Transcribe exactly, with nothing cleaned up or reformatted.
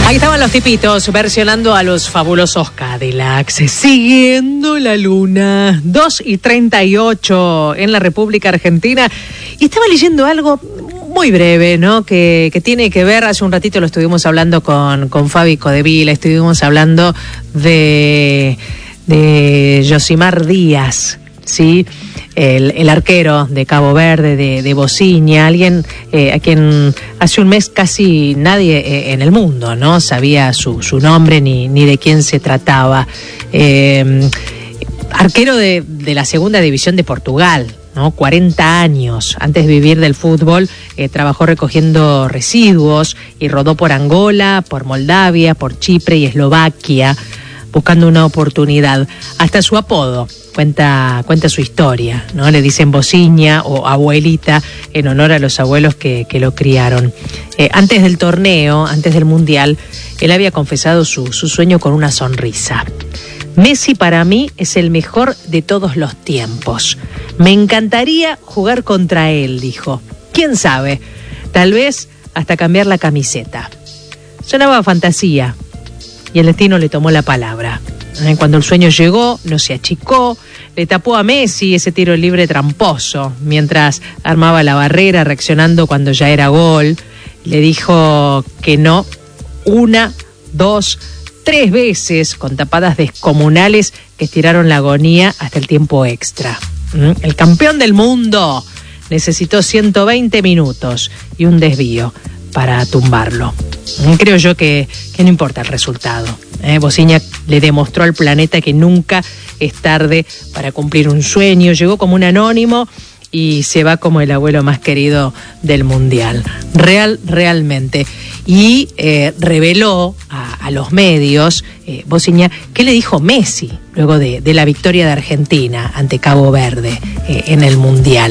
Ahí estaban los tipitos versionando a los fabulosos Cadillacs, siguiendo la luna. Dos y treinta y ocho en la República Argentina. Y estaba leyendo algo muy breve, ¿no? Que, que tiene que ver, hace un ratito lo estuvimos hablando con, con Fabi Codevila, estuvimos hablando de, de Yosimar Díaz, ¿sí? El, el arquero de Cabo Verde, de, de Bociña, alguien eh, a quien hace un mes casi nadie eh, en el mundo no sabía su, su nombre ni, ni de quién se trataba. Eh, arquero de, de la segunda división de Portugal, ¿no? cuarenta años. Antes de vivir del fútbol, eh, trabajó recogiendo residuos y rodó por Angola, por Moldavia, por Chipre y Eslovaquia, buscando una oportunidad. Hasta su apodo cuenta, cuenta su historia, ¿no? Le dicen Bociña o abuelita en honor a los abuelos que, que lo criaron. Eh, antes del torneo, antes del Mundial, él había confesado su, su sueño con una sonrisa. Messi para mí es el mejor de todos los tiempos. Me encantaría jugar contra él, dijo. ¿Quién sabe? Tal vez hasta cambiar la camiseta. Sonaba fantasía y el destino le tomó la palabra. Cuando el sueño llegó, no se achicó, le tapó a Messi ese tiro libre tramposo, mientras armaba la barrera, reaccionando cuando ya era gol. Le dijo que no una, dos, tres veces, con tapadas descomunales que estiraron la agonía hasta el tiempo extra. El campeón del mundo necesitó ciento veinte minutos y un desvío para tumbarlo. Creo yo que, que no importa el resultado. Eh, Bociña le demostró al planeta que nunca es tarde para cumplir un sueño. Llegó como un anónimo y se va como el abuelo más querido del mundial. Real, realmente. Y eh, reveló a, a los medios, eh, Bociña, qué le dijo Messi luego de, de la victoria de Argentina ante Cabo Verde eh, en el mundial.